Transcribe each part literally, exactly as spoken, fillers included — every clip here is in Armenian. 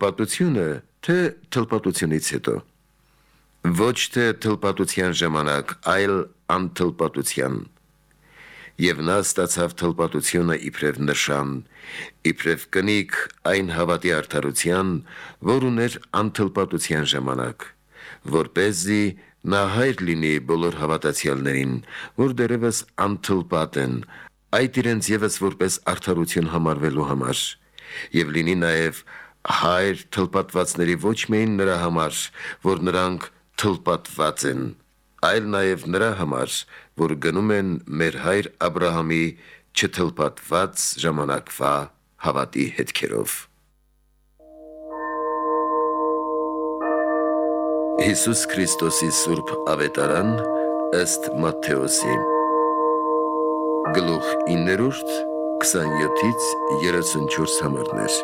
թլպատությունը, թե թլպատությունից հետո։ Ոչ թե թլպատության ժամանակ, այլ անթլպատության։ Եվ նա ստացավ թլպատությունը իբրև նշան, իբրև կնիկ այն հավատի արդարության, որ ուներ անթլպատության ժամանակ, որպեսզի նա հայր լինի բոլոր հավատացյալներին, որ դեռևս անթլպատ են, այդ իրենց ևս որպես արդարություն համարվելու համար, և լինի նաև հայր թլպատվածների ոչ միայն նրա համար, որ նրանք թլպատված են, այլ նաև նրա համար, որ գնում են մեր հայր Աբրահամի չթլպատված ժամանակվա հավատի հետքերով։ Հիսուս Քրիստոսի Սուրբ Ավետարան ըստ Մատթեոսի Գլուխ իններորդ քսանյոթից երեսունչորս համարներ։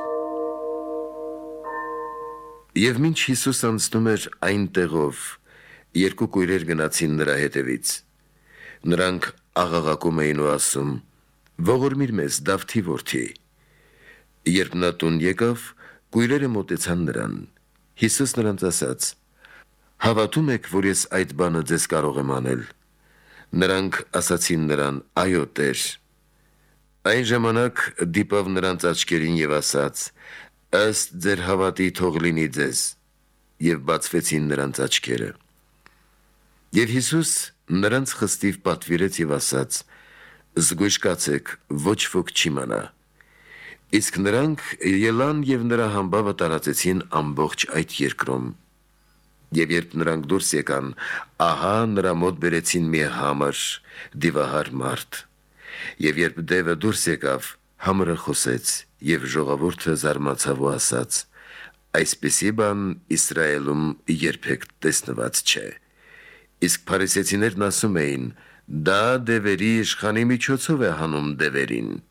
Եվ մինչ Հիսուս անցնում էր այն տեղով, երկու կույրեր գնացին նրա հետևից։ Նրանք աղաղակում էին ու ասում. «Ողորմիր մեզ, Դավթի որդի»։ Երբ նա տուն եկավ, կույրերը մոտեցան նրան։ Հիսուս նրանց ասաց. «Հավատում եք, որ ես այդ բանը ձեզ կարող եմ անել»։ Նրանք ասացին նրան. «Այո, Տեր»։ Այն ժամանակ դիպավ նրանց աչքերին և ասաց. «Ըստ ձեր հավատի թող լինի ձեզ», և բացվեցին նրանց աչքերը։ Եվ Հիսուս նրանց խստիվ պատվիրեց և ասաց. «Զգույշ կացեք, ոչ ոք չի մնա»։ Իսկ նրանք ելան և նրա համբավը տարածեցին ամբողջ այդ երկրում։ Եվ երբ նրանք դուրս եկան, ահա նրա մոտ բերեցին մի համր, դիվահար մարդ։ Եվ երբ դևը դուրս եկավ, համրը խոսեց, և ժողովուրդը զարմացավ ու ասաց. «Այսպիսի բան Իսրայելում երբեք տեսնված չէ»։ Իսկ փարիսեցիներն ասում էին. «Դա դևերի իշխանի միջոցով է հանում դևերին»։